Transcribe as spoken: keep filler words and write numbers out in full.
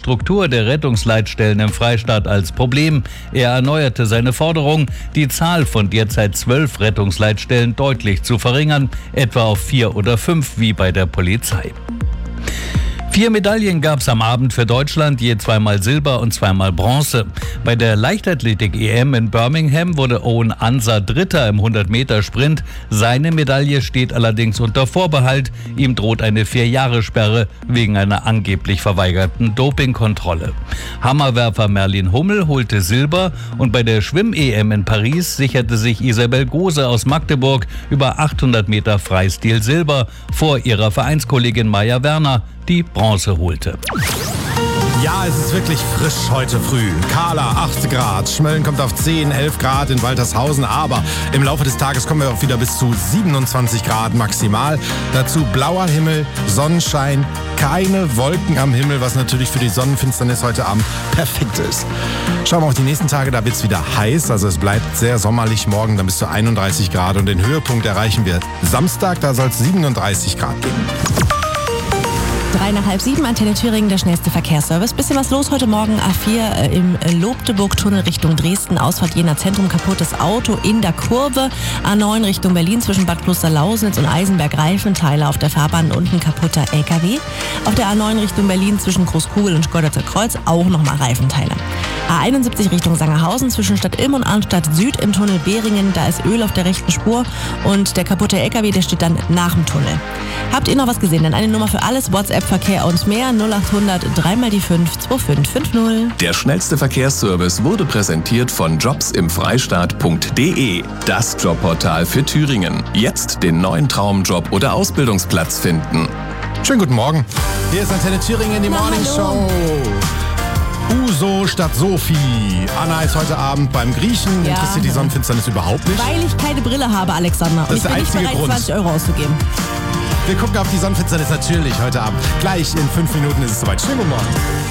Struktur der Rettungsleitstellen im Freistaat als Problem. Er erneuerte seine Forderung, die Zahl von derzeit zwölf Rettungsleitstellen deutlich zu verringern, etwa auf vier oder fünf wie bei der Polizei. Vier Medaillen gab es am Abend für Deutschland, je zweimal Silber und zweimal Bronze. Bei der Leichtathletik-E M in Birmingham wurde Owen Ansa Dritter im hundert-Meter-Sprint. Seine Medaille steht allerdings unter Vorbehalt. Ihm droht eine Vier-Jahre-Sperre wegen einer angeblich verweigerten Dopingkontrolle. Hammerwerfer Merlin Hummel holte Silber und bei der Schwimm-E M in Paris sicherte sich Isabel Gose aus Magdeburg über achthundert Meter Freistil Silber vor ihrer Vereinskollegin Maja Werner, die Bronze holte. Ja, es ist wirklich frisch heute früh. Kahler, acht Grad. Schmölln kommt auf zehn, elf Grad in Waltershausen. Aber im Laufe des Tages kommen wir auch wieder bis zu siebenundzwanzig Grad maximal. Dazu blauer Himmel, Sonnenschein, keine Wolken am Himmel, was natürlich für die Sonnenfinsternis heute Abend perfekt ist. Schauen wir auf die nächsten Tage, da wird es wieder heiß. Also es bleibt sehr sommerlich morgen, dann bis zu einunddreißig Grad. Und den Höhepunkt erreichen wir Samstag, da soll es siebenunddreißig Grad geben. Drei nach halb sieben, Antenne Thüringen, der schnellste Verkehrsservice. Bisschen was los heute Morgen, A vier äh, im Lobdeburg-Tunnel Richtung Dresden, Ausfahrt Jena Zentrum, kaputtes Auto in der Kurve. A neun Richtung Berlin zwischen Bad Klosterlausnitz und Eisenberg, Reifenteile auf der Fahrbahn, unten kaputter L K W. Auf der A neun Richtung Berlin zwischen Großkugel und Schkeuditzer Kreuz auch nochmal Reifenteile. A einundsiebzig Richtung Sangerhausen zwischen Stadt Ilm und Arnstadt Süd im Tunnel Behringen, da ist Öl auf der rechten Spur und der kaputte L K W, der steht dann nach dem Tunnel. Habt ihr noch was gesehen? Dann eine Nummer für alles, WhatsApp, Verkehr und mehr, null acht hundert drei mal die fünf zwei fünf fünf null. Der schnellste Verkehrsservice wurde präsentiert von jobs im freistaat punkt de, das Jobportal für Thüringen. Jetzt den neuen Traumjob oder Ausbildungsplatz finden. Schönen guten Morgen. Hier ist Antenne Thüringen, die Na, Morning hallo. Show. Uso statt Sophie. Anna ist heute Abend beim Griechen. Ja. Interessiert die Sonnenfinsternis überhaupt nicht? Weil ich keine Brille habe, Alexander. Und Das ich ist bin der nicht einzige bereit, Grund. zwanzig Euro auszugeben. Wir gucken auf die Sonnenfinsternis natürlich heute Abend. Gleich in fünf Minuten ist es soweit. Schönen guten Morgen.